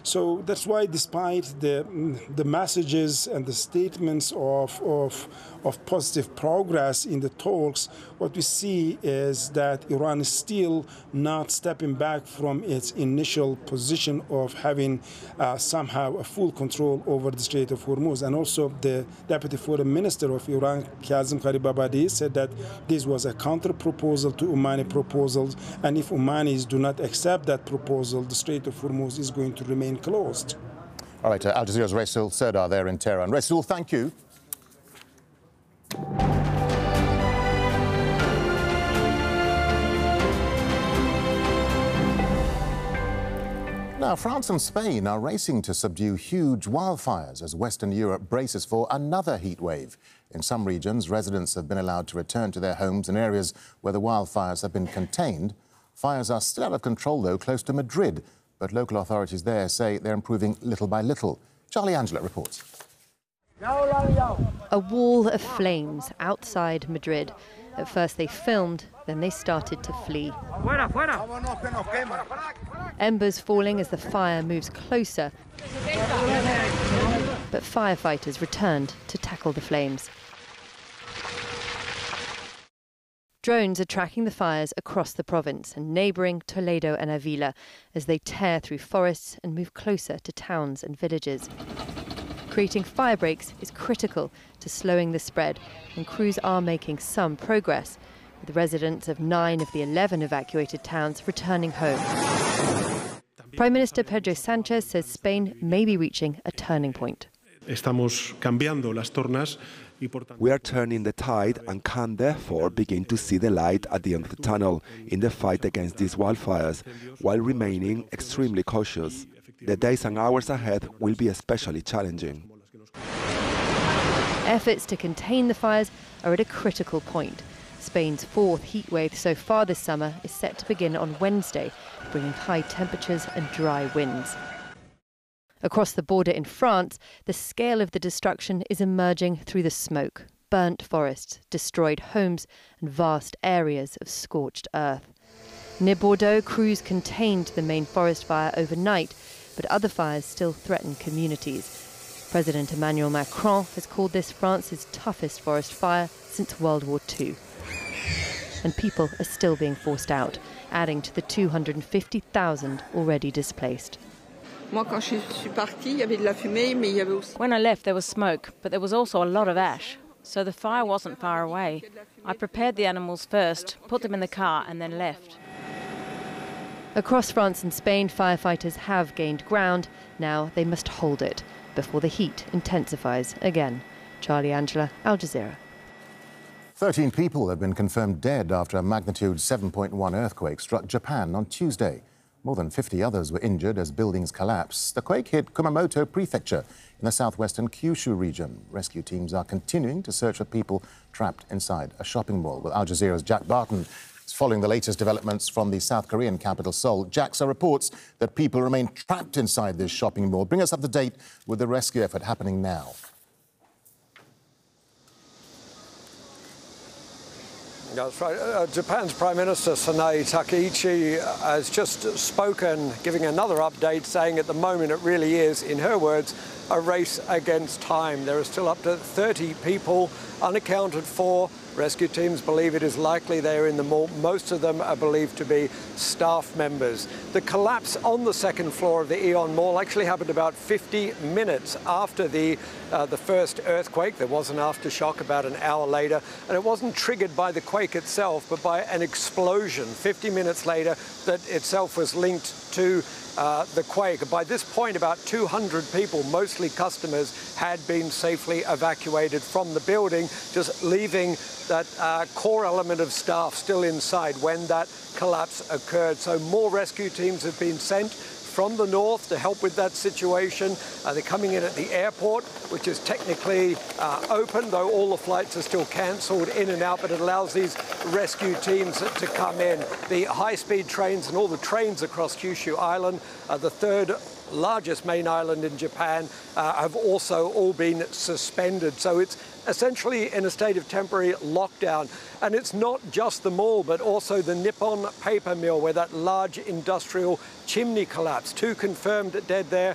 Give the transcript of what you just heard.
So that's why, despite the messages and the statements of positive progress in the talks, what we see is that Iran is still not stepping back from its initial position of having somehow a full control over the Strait of Hormuz. And also the Deputy Foreign Minister of Iran, Kazem Gharibabadi, said that this was a counter-proposal to Omani proposals, and if Omanis do not accept that proposal, the Strait of Hormuz is going to remain closed. All right, Al Jazeera's Raisul Serdar there in Tehran. Raisul, thank you. Now, France and Spain are racing to subdue huge wildfires as Western Europe braces for another heat wave. In some regions, residents have been allowed to return to their homes in areas where the wildfires have been contained. Fires are still out of control, though, close to Madrid, but local authorities there say they're improving little by little. Charlie Angela reports. A wall of flames outside Madrid. At first they filmed, then they started to flee. Embers falling as the fire moves closer. But firefighters returned to tackle the flames. Drones are tracking the fires across the province and neighbouring Toledo and Avila as they tear through forests and move closer to towns and villages. Creating fire breaks is critical to slowing the spread, and crews are making some progress, with residents of 9 of the 11 evacuated towns returning home. Prime Minister Pedro Sánchez says Spain may be reaching a turning point. We are turning the tide and can therefore begin to see the light at the end of the tunnel in the fight against these wildfires, while remaining extremely cautious. The days and hours ahead will be especially challenging. Efforts to contain the fires are at a critical point. Spain's 4th heat wave so far this summer is set to begin on Wednesday, bringing high temperatures and dry winds. Across the border in France, the scale of the destruction is emerging through the smoke. Burnt forests, destroyed homes, and vast areas of scorched earth. Near Bordeaux, crews contained the main forest fire overnight, but other fires still threaten communities. President Emmanuel Macron has called this France's toughest forest fire since World War II. And people are still being forced out, adding to the 250,000 already displaced. When I left, there was smoke, but there was also a lot of ash. So the fire wasn't far away. I prepared the animals first, put them in the car, and then left. Across France and Spain, firefighters have gained ground. Now they must hold it before the heat intensifies again. Charlie Angela, Al Jazeera. 13 people have been confirmed dead after a magnitude 7.1 earthquake struck Japan on Tuesday. More than 50 others were injured as buildings collapsed. The quake hit Kumamoto Prefecture in the southwestern Kyushu region. Rescue teams are continuing to search for people trapped inside a shopping mall. Well, Al Jazeera's Jack Barton is following the latest developments from the South Korean capital, Seoul. Jack, so reports that people remain trapped inside this shopping mall. Bring us up to date with the rescue effort happening now. That's right. Japan's Prime Minister Sanae Takaichi has just spoken, giving another update, saying at the moment it really is, in her words, a race against time. There are still up to 30 people unaccounted for. Rescue teams believe it is likely they are in the mall. Most of them are believed to be staff members. The collapse on the second floor of the Aeon Mall actually happened about 50 minutes after the first earthquake. There was an aftershock about an hour later, and it wasn't triggered by the quake itself, but by an explosion 50 minutes later that itself was linked to the quake. By this point, about 200 people, mostly customers, had been safely evacuated from the building, just leaving that core element of staff still inside when that collapse occurred. So more rescue teams have been sent from the north to help with that situation. They're coming in at the airport, which is technically open, though all the flights are still cancelled in and out, but it allows these rescue teams to come in. The high-speed trains and all the trains across Kyushu Island, the third largest main island in Japan, have also all been suspended. So it's essentially in a state of temporary lockdown. And it's not just the mall, but also the Nippon paper mill, where that large industrial chimney collapsed. 2 confirmed dead there.